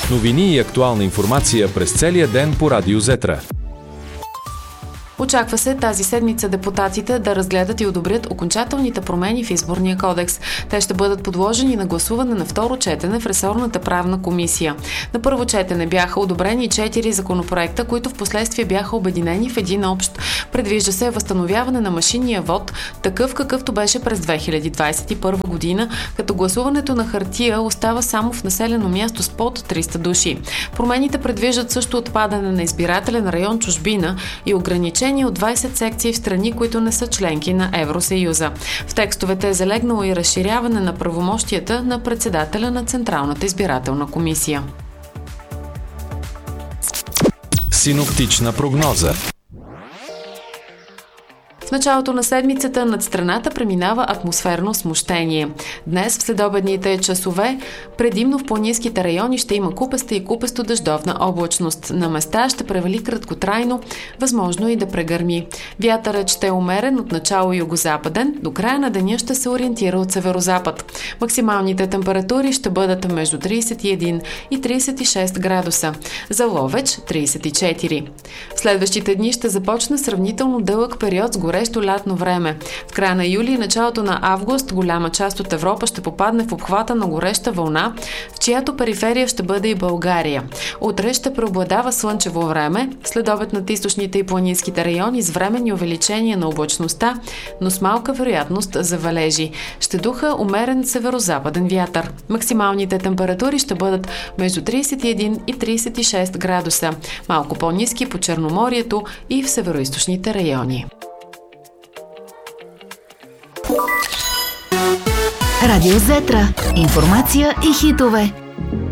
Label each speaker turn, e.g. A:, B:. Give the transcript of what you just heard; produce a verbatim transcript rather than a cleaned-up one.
A: Новини и актуална информация през целия ден по Радио Зетра.
B: Очаква се тази седмица депутатите да разгледат и одобрят окончателните промени в Изборния кодекс. Те ще бъдат подложени на гласуване на второ четене в ресорната правна комисия. На първо четене бяха одобрени четири законопроекта, които в последствие бяха обединени в един общ. Предвижда се възстановяване на машинния вод, такъв какъвто беше през две хиляди двадесет и първа година, като гласуването на хартия остава само в населено място с под триста души. Промените предвиждат също отпадане на избирателен район чужбина и ограничение от двадесет секции в страни, които не са членки на Евросъюза. В текстовете е залегнало и разширяване на правомощията на председателя на Централната избирателна комисия.
A: Синоптична прогноза.
B: В началото на седмицата над страната преминава атмосферно смущение. Днес в следобедните часове предимно в планинските райони ще има купеста и купесто-дъждовна облачност. На места ще превали краткотрайно, възможно и да прегърми. Вятърът ще е умерен от начало югозападен, до края на деня ще се ориентира от северозапад. Максималните температури ще бъдат между тридесет и един и тридесет и шест градуса. За Ловеч – тридесет и четири. В следващите дни ще започне сравнително дълъг период с горе лятно време. В края на юли и началото на август голяма част от Европа ще попадне в обхвата на гореща вълна, в чиято периферия ще бъде и България. Утре ще преобладава слънчево време, следобед над източните и планинските райони с временни увеличения на облачността, но с малка вероятност за валежи. Ще духа умерен северозападен вятър. Максималните температури ще бъдат между тридесет и един и тридесет и шест градуса, малко по-ниски по Черноморието и в североизточните райони.
C: Радио Зетра. Информация и хитове.